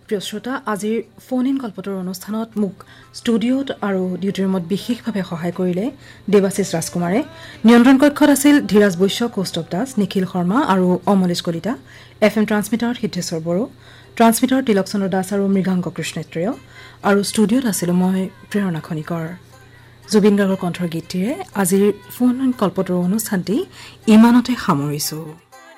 প্ৰিয় শ্ৰোতা আজিৰ ফোন ইন কল্পতৰ অনুষ্ঠানত মোক ষ্টুডিঅ'ত আৰু ডিউটি ৰুমত বিশেষভাৱে সহায় কৰিলে দেৱাশিষ ৰাজকুমাৰে নিয়ন্ত্ৰণ কক্ষত আছিল ধীৰাজ বৈশ্য কৌস্তৱ দাস নিখিল শৰ্মা আৰু অমলেশ কলিতা FM ট্ৰান্সমিটাৰত সিদ্ধেশ্বৰ বড়ো ট্ৰান্সমিটাৰত তিলকচন্দ্ৰ দাস আৰু মৃগাংক কৃষ্ণেত্ৰীয় আৰু ষ্টুডিঅ'ত আছিলোঁ মই প্ৰেৰণা খনিকৰ জুবিন গাৰ্গৰ কণ্ঠৰ গীতটিৰে আজিৰ ফোন ইন কল্পতৰ অনুষ্ঠানটি ইমানতে সামৰিছোঁ